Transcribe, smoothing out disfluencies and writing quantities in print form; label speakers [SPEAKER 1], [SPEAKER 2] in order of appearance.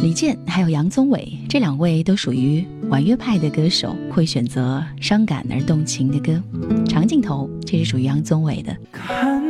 [SPEAKER 1] 李健还有杨宗纬，这两位都属于婉约派的歌手，会选择伤感而动情的歌。长镜头，这是属于杨宗纬的。
[SPEAKER 2] 看